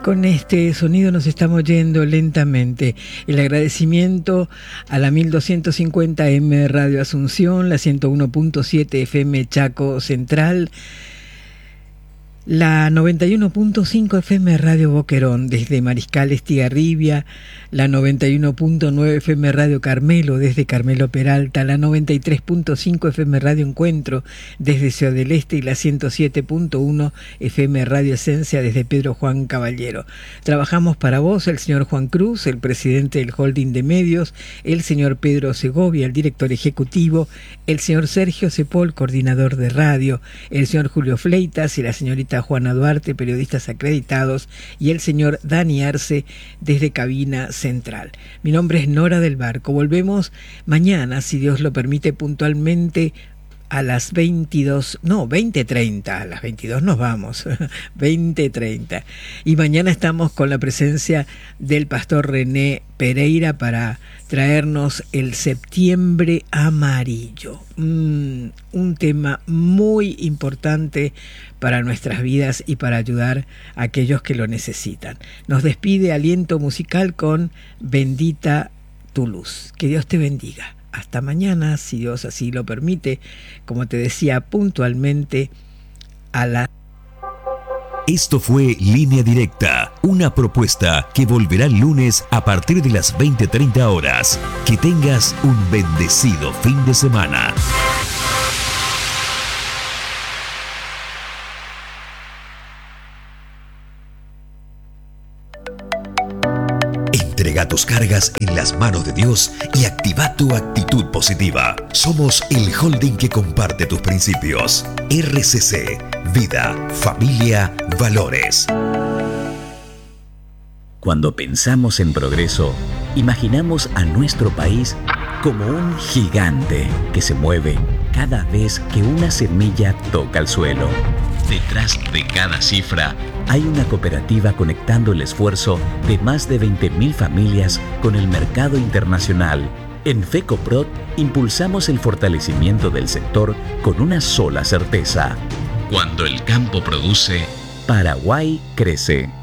con este sonido nos estamos yendo lentamente. El agradecimiento a la 1250M Radio Asunción, la 101.7 FM Chaco Central, la 91.5 FM Radio Boquerón desde Mariscal Estigarribia, la 91.9 FM Radio Carmelo desde Carmelo Peralta, la 93.5 FM Radio Encuentro desde Ciudad del Este y la 107.1 FM Radio Esencia desde Pedro Juan Caballero. Trabajamos para vos el señor Juan Cruz, el presidente del holding de medios, el señor Pedro Segovia, el director ejecutivo, el señor Sergio Cepol, coordinador de radio, el señor Julio Fleitas y la señorita Juana Duarte, periodistas acreditados, y el señor Dani Arce desde cabina central. Mi nombre es Nora del Barco. Volvemos mañana, si Dios lo permite, puntualmente a las 20:30, a las 22 nos vamos, 20:30. Y mañana estamos con la presencia del pastor René Pereira para traernos el septiembre amarillo. Un tema muy importante para nuestras vidas y para ayudar a aquellos que lo necesitan. Nos despide Aliento Musical con Bendita tu luz. Que Dios te bendiga. Hasta mañana, si Dios así lo permite, como te decía, puntualmente a la... Esto fue Línea Directa, una propuesta que volverá el lunes a partir de las 20:30 horas. Que tengas un bendecido fin de semana. Entrega tus cargas en las manos de Dios y activa tu actitud positiva. Somos el holding que comparte tus principios. RCC, Vida, Familia, Valores. Cuando pensamos en progreso, imaginamos a nuestro país como un gigante que se mueve cada vez que una semilla toca el suelo. Detrás de cada cifra hay una cooperativa conectando el esfuerzo de más de 20.000 familias con el mercado internacional. En FECOPROD impulsamos el fortalecimiento del sector con una sola certeza. Cuando el campo produce, Paraguay crece.